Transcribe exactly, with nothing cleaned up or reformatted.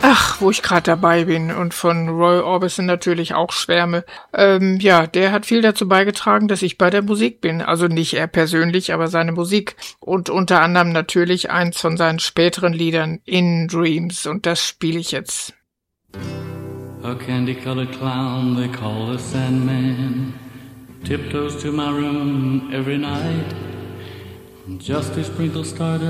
Ach, wo ich gerade dabei bin und von Roy Orbison natürlich auch schwärme. Ähm, ja, der hat viel dazu beigetragen, dass ich bei der Musik bin. Also nicht er persönlich, aber seine Musik. Und unter anderem natürlich eins von seinen späteren Liedern, In Dreams. Und das spiele ich jetzt. A candy-colored clown they call the Sandman tiptoes to my room every night just to sprinkle stardust